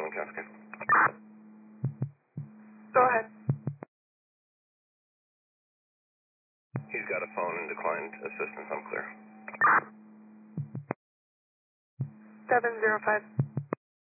Kafka. Go ahead. He's got a phone and declined assistance. I'm clear. 705.